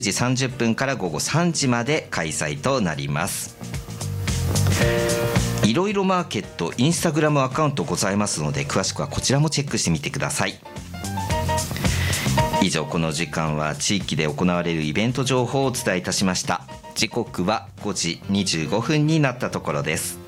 時30分から午後3時まで開催となります。いろいろマーケットインスタグラムアカウントございますので、詳しくはこちらもチェックしてみてください。以上、この時間は地域で行われるイベント情報をお伝えいたしました。時刻は5時25分になったところです。